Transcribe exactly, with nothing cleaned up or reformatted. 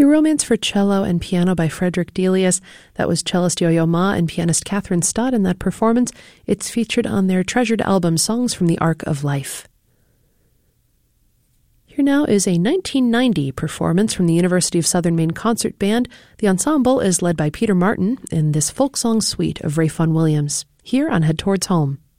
Your Romance for Cello and Piano by Frederick Delius. That was cellist Yo-Yo Ma and pianist Catherine Stott in that performance. It's featured on their treasured album, Songs from the Arc of Life. Here now is a nineteen ninety performance from the University of Southern Maine Concert Band. The ensemble is led by Peter Martin in this folk song suite of Ray Vaughan Williams, here on Head Towards Home.